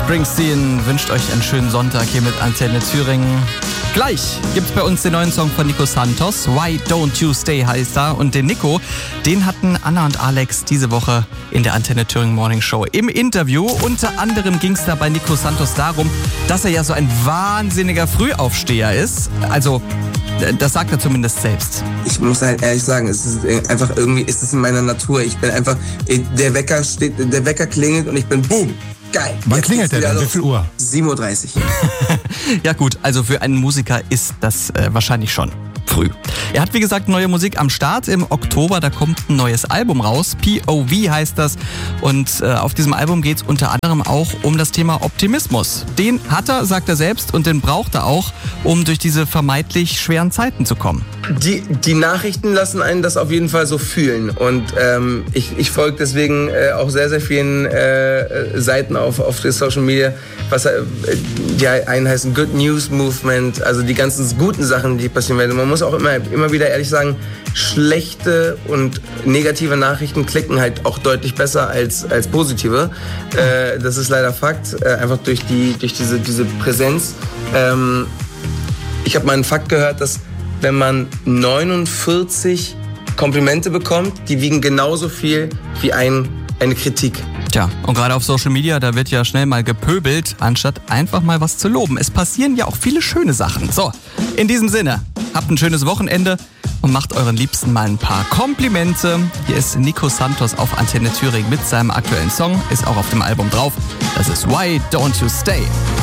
Springsteen wünscht euch einen schönen Sonntag hier mit Antenne Thüringen. Gleich gibt's bei uns den neuen Song von Nico Santos. Why Don't You Stay heißt er. Und den Nico, den hatten Anna und Alex diese Woche in der Antenne Thüringen Morning Show im Interview. Unter anderem ging's da bei Nico Santos darum, dass er ja so ein wahnsinniger Frühaufsteher ist. Also, das sagt er zumindest selbst. Ich muss halt ehrlich sagen, es ist einfach irgendwie, ist es in meiner Natur. Ich bin einfach, der Wecker klingelt und ich bin boom. Geil. Wann klingelt der denn? Wie viel Uhr? 7.30 Uhr. Ja gut, also für einen Musiker ist das wahrscheinlich schon früh. Er hat wie gesagt neue Musik am Start. Im Oktober, da kommt ein neues Album raus. POV heißt das. Und auf diesem Album geht es unter anderem auch um das Thema Optimismus. Den hat er, sagt er selbst, und den braucht er auch, um durch diese vermeintlich schweren Zeiten zu kommen. Die Nachrichten lassen einen das auf jeden Fall so fühlen. Und ich folge deswegen auch sehr, sehr vielen Seiten auf der Social Media, die einen heißen Good News Movement, also die ganzen guten Sachen, die passieren werden. Man muss auch immer wieder ehrlich sagen, schlechte und negative Nachrichten klicken halt auch deutlich besser als positive. Das ist leider Fakt, einfach durch diese Präsenz. Ich habe mal einen Fakt gehört, dass wenn man 49 Komplimente bekommt, die wiegen genauso viel wie eine Kritik. Tja, und gerade auf Social Media, da wird ja schnell mal gepöbelt, anstatt einfach mal was zu loben. Es passieren ja auch viele schöne Sachen. So, in diesem Sinne, habt ein schönes Wochenende und macht euren Liebsten mal ein paar Komplimente. Hier ist Nico Santos auf Antenne Thüringen mit seinem aktuellen Song, ist auch auf dem Album drauf. Das ist Why Don't You Stay.